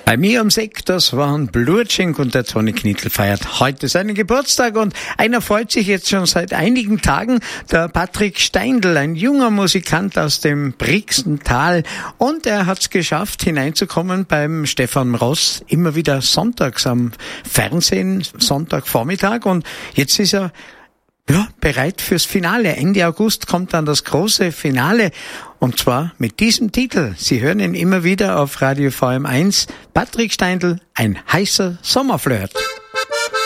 Bei mir ums Eck, das waren Blutschenk und der Toni Knittel feiert heute seinen Geburtstag und einer freut sich jetzt schon seit einigen Tagen, der Patrick Steindl, ein junger Musikant aus dem Brixental, und er hat es geschafft, hineinzukommen beim Stefan Ross, immer wieder sonntags am Fernsehen, Sonntagvormittag, und jetzt ist er bereit fürs Finale. Ende August kommt dann das große Finale. Und zwar mit diesem Titel. Sie hören ihn immer wieder auf Radio VM1. Patrick Steindl, ein heißer Sommerflirt.